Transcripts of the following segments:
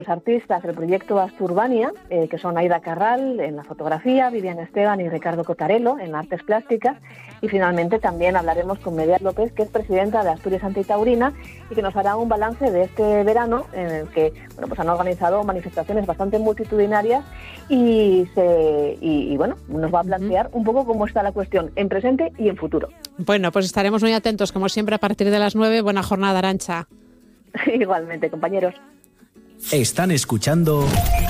Los artistas del proyecto Asturbania, que son Aida Carral en la fotografía, Viviana Esteban y Ricardo Cotarello en artes plásticas, y finalmente también hablaremos con Medea López, que es presidenta de Asturias Antitaurina y que nos hará un balance de este verano en el que pues han organizado manifestaciones bastante multitudinarias y nos va a plantear un poco cómo está la cuestión en presente y en futuro. Bueno, pues estaremos muy atentos, como siempre, a partir de las 9. Buena jornada, Arantxa. Igualmente, compañeros. Están escuchando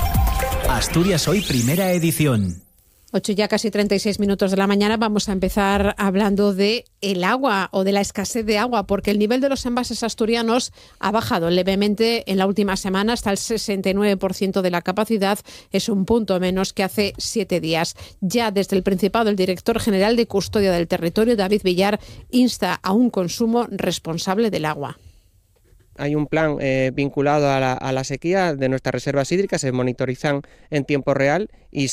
Asturias Hoy, primera edición. 8 ya casi 36 minutos de la mañana. Vamos a empezar hablando de el agua o de la escasez de agua, porque el nivel de los envases asturianos ha bajado levemente en la última semana hasta el 69% de la capacidad. Es un punto menos que hace 7 días. Ya desde el Principado, el director general de Custodia del Territorio, David Villar, insta a un consumo responsable del agua. Hay un plan vinculado a la sequía de nuestras reservas hídricas, se monitorizan en tiempo real y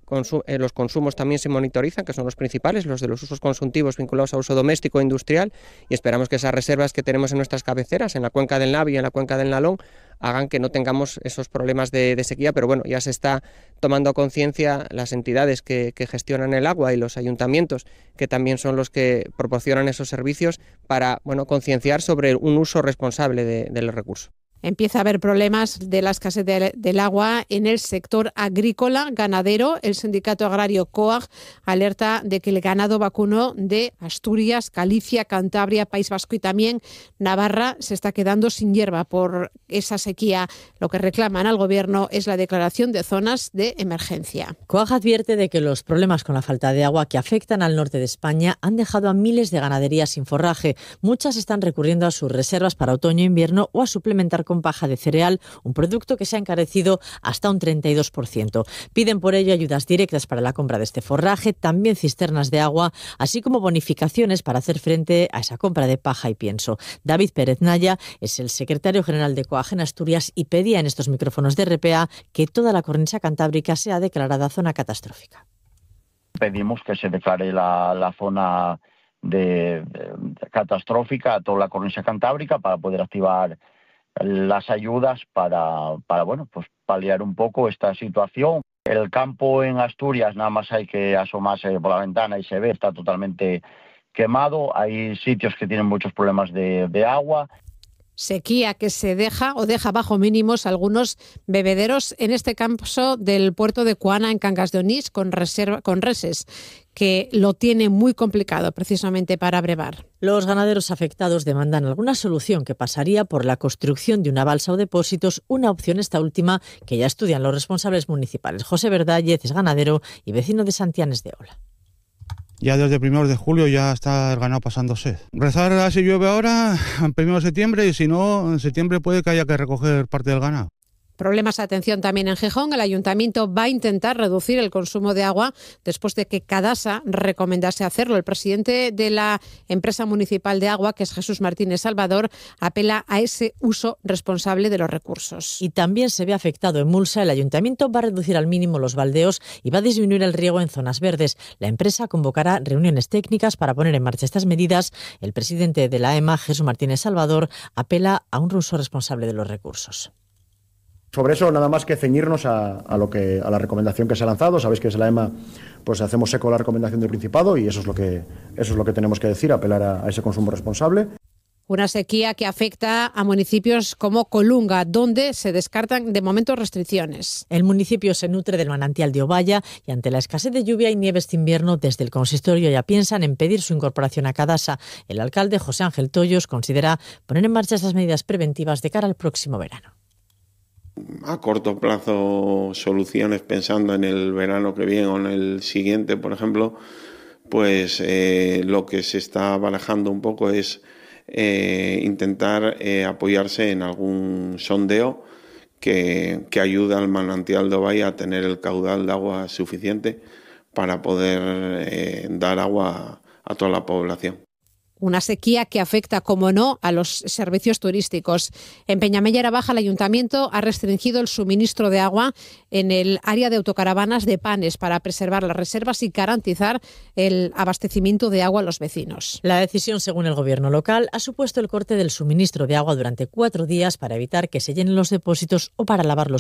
los consumos también se monitorizan, que son los principales, los de los usos consumtivos vinculados a uso doméstico e industrial, y esperamos que esas reservas que tenemos en nuestras cabeceras, en la cuenca del Navi y en la cuenca del Nalón, hagan que no tengamos esos problemas de sequía, pero bueno, ya se está tomando conciencia las entidades que gestionan el agua y los ayuntamientos, que también son los que proporcionan esos servicios, para concienciar sobre un uso responsable del recurso. Empieza a haber problemas de la escasez del agua en el sector agrícola, ganadero. El sindicato agrario COAG alerta de que el ganado vacuno de Asturias, Galicia, Cantabria, País Vasco y también Navarra se está quedando sin hierba por esa sequía. Lo que reclaman al gobierno es la declaración de zonas de emergencia. COAG advierte de que los problemas con la falta de agua que afectan al norte de España han dejado a miles de ganaderías sin forraje. Muchas están recurriendo a sus reservas para otoño e invierno o a suplementar con paja de cereal, un producto que se ha encarecido hasta un 32%. Piden por ello ayudas directas para la compra de este forraje, también cisternas de agua, así como bonificaciones para hacer frente a esa compra de paja y pienso. David Pérez Naya es el secretario general de COAG en Asturias y pedía en estos micrófonos de RPA que toda la cornisa cantábrica sea declarada zona catastrófica. Pedimos que se declare la zona de catastrófica a toda la cornisa cantábrica para poder activar las ayudas para paliar un poco esta situación. El campo en Asturias, nada más hay que asomarse por la ventana y se ve, está totalmente quemado. Hay sitios que tienen muchos problemas de agua. Sequía que se deja bajo mínimos algunos bebederos, en este caso del puerto de Coana, en Cangas de Onís, con reses, que lo tiene muy complicado precisamente para brevar. Los ganaderos afectados demandan alguna solución que pasaría por la construcción de una balsa o depósitos, una opción esta última que ya estudian los responsables municipales. José Verdállez es ganadero y vecino de Santianes de Ola. Ya desde 1 de julio ya está el ganado pasando sed. Rezar a si llueve ahora, 1 de septiembre, y si no, en septiembre puede que haya que recoger parte del ganado. Problemas, atención, también en Gijón. El ayuntamiento va a intentar reducir el consumo de agua después de que Cadasa recomendase hacerlo. El presidente de la empresa municipal de agua, que es Jesús Martínez Salvador, apela a ese uso responsable de los recursos. Y también se ve afectado en Mulsa. El ayuntamiento va a reducir al mínimo los baldeos y va a disminuir el riego en zonas verdes. La empresa convocará reuniones técnicas para poner en marcha estas medidas. El presidente de la EMA, Jesús Martínez Salvador, apela a un uso responsable de los recursos. Sobre eso, nada más que ceñirnos a la recomendación que se ha lanzado. Sabéis que desde la EMA pues hacemos eco a la recomendación del Principado y eso es lo que tenemos que decir, apelar a ese consumo responsable. Una sequía que afecta a municipios como Colunga, donde se descartan de momento restricciones. El municipio se nutre del manantial de Ovalla y ante la escasez de lluvia y nieve este invierno, desde el consistorio ya piensan en pedir su incorporación a Cadasa. El alcalde José Ángel Tollos considera poner en marcha estas medidas preventivas de cara al próximo verano. A corto plazo, soluciones pensando en el verano que viene o en el siguiente, por ejemplo, pues lo que se está barajando un poco es intentar apoyarse en algún sondeo que ayude al manantial de Ovalla a tener el caudal de agua suficiente para poder dar agua a toda la población. una sequía que afecta, como no, a los servicios turísticos. En Peñamellera Baja, el ayuntamiento ha restringido el suministro de agua en el área de autocaravanas de Panes para preservar las reservas y garantizar el abastecimiento de agua a los vecinos. La decisión, según el gobierno local, ha supuesto el corte del suministro de agua durante 4 días para evitar que se llenen los depósitos o para lavar los